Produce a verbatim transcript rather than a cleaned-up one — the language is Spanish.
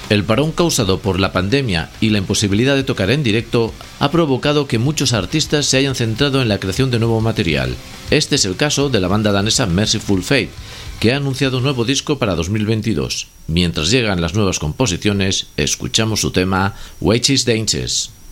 El parón causado por la pandemia y la imposibilidad de tocar en directo ha provocado que muchos artistas se hayan centrado en la creación de nuevo material. Este es el caso de la banda danesa Mercyful Fate, que ha anunciado un nuevo disco para dos mil veintidós. Mientras llegan las nuevas composiciones, escuchamos su tema Wages Dances.